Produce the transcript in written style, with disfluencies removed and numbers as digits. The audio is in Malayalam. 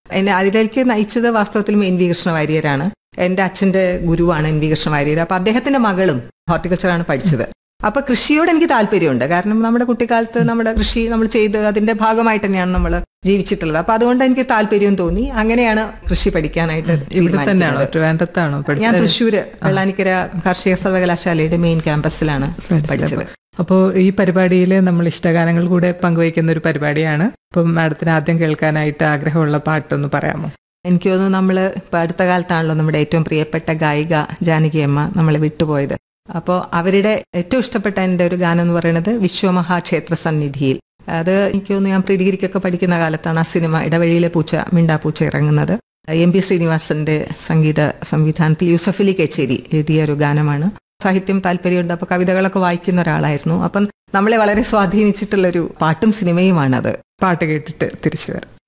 എന്നെ അതിലേക്ക് നയിച്ചത് വാസ്തവത്തിൽ എൻ വി കൃഷ്ണവാര്യരാണ്. എന്റെ അച്ഛന്റെ ഗുരുവാണ് എൻ വി കൃഷ്ണവാര്യർ. അപ്പൊ അദ്ദേഹത്തിന്റെ മകളും ഹോർട്ടിക്കൾച്ചറാണ് പഠിച്ചത്. അപ്പൊ കൃഷിയോട് എനിക്ക് താല്പര്യമുണ്ട്. കാരണം നമ്മുടെ കുട്ടിക്കാലത്ത് നമ്മുടെ കൃഷി നമ്മൾ ചെയ്ത് അതിന്റെ ഭാഗമായിട്ട് തന്നെയാണ് നമ്മൾ ജീവിച്ചിട്ടുള്ളത്. അപ്പൊ അതുകൊണ്ട് എനിക്ക് താല്പര്യം തോന്നി. അങ്ങനെയാണ് കൃഷി പഠിക്കാനായിട്ട് ഞാൻ തൃശ്ശൂര് വെള്ളാനിക്കര കാർഷിക സർവകലാശാലയുടെ മെയിൻ ക്യാമ്പസിലാണ് പഠിച്ചത്. അപ്പോൾ ഈ പരിപാടിയിൽ നമ്മൾ ഇഷ്ടഗാനങ്ങൾ കൂടെ പങ്കുവയ്ക്കുന്ന ഒരു പരിപാടിയാണ്. അപ്പം മാഡത്തിന് ആദ്യം കേൾക്കാനായിട്ട് ആഗ്രഹമുള്ള പാട്ടൊന്ന് പറയാമോ? എനിക്ക് തോന്നുന്നു നമ്മള് ഇപ്പൊ അടുത്ത കാലത്താണല്ലോ നമ്മുടെ ഏറ്റവും പ്രിയപ്പെട്ട ഗായിക ജാനകി അമ്മ നമ്മളെ വിട്ടുപോയത്. അപ്പോൾ അവരുടെ ഏറ്റവും ഇഷ്ടപ്പെട്ട എൻ്റെ ഒരു ഗാനം എന്ന് പറയുന്നത് വിശ്വമഹാക്ഷേത്ര സന്നിധിയിൽ. അത് എനിക്ക് തോന്നുന്നു ഞാൻ പ്രീ ഡിഗ്രിക്കൊക്കെ പഠിക്കുന്ന കാലത്താണ് ആ സിനിമ ഇടവഴിയിലെ പൂച്ച മിണ്ടാപ്പൂച്ച ഇറങ്ങുന്നത്. എം പി ശ്രീനിവാസന്റെ സംഗീത സംവിധാനത്തിൽ യൂസഫ് അലി കേച്ചേരി എഴുതിയ ഒരു ഗാനമാണ്. സാഹിത്യം താല്പര്യമുണ്ട്. അപ്പൊ കവിതകളൊക്കെ വായിക്കുന്ന ഒരാളായിരുന്നു. അപ്പം നമ്മളെ വളരെ സ്വാധീനിച്ചിട്ടുള്ളൊരു പാട്ടും സിനിമയുമാണത്. പാട്ട് കേട്ടിട്ട് തിരിച്ചു വരാം.